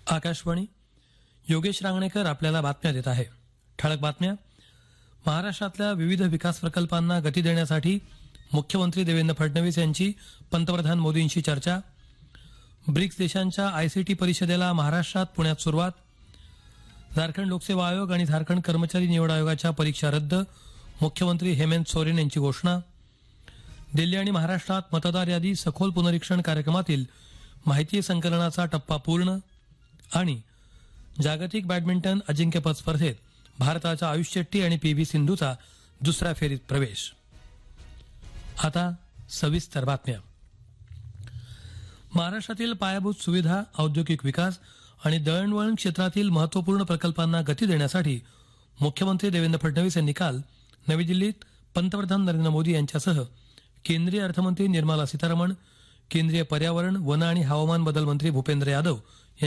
आकाशवाणी. योगेश रांगणेकर आपल्याला बातम्या देत आहे. ठळक बातम्या. महाराष्ट्रातल्या विविध विकास प्रकल्पांना गती देण्यासाठी मुख्यमंत्री देवेंद्र फडणवीस यांची पंतप्रधान मोदींशी चर्चा. ब्रिक्स देशांच्या आयसीटी परिषदेला महाराष्ट्रात पुण्यात सुरुवात. झारखंड लोकसेवा आयोग आणि झारखंड कर्मचारी निवड आयोगाच्या परीक्षा रद्द, मुख्यमंत्री हेमंत सोरेन यांची घोषणा. दिल्ली आणि महाराष्ट्रात मतदार यादी सखोल पुनरीक्षण कार्यक्रमातील माहिती संकलनाचा टप्पा पूर्ण. आणि जागतिक बॅडमिंटन अजिंक्यपद स्पर्धेत भारताच्या आयुष शेट्टी आणि पी व्ही सिंधूचा दुसऱ्या फेरीत प्रवेश. आता सविस्तर बातम्या. महाराष्ट्रातील पायाभूत सुविधा, औद्योगिक विकास आणि दळणवळण क्षेत्रातील महत्वपूर्ण प्रकल्पांना गती देण्यासाठी मुख्यमंत्री देवेंद्र फडणवीस यांनी काल नवी दिल्लीत पंतप्रधान नरेंद्र मोदी यांच्यासह केंद्रीय अर्थमंत्री निर्मला सीतारमण, केंद्रीय पर्यावरण, वन आणि हवामान बदल मंत्री भूपेंद्र यादव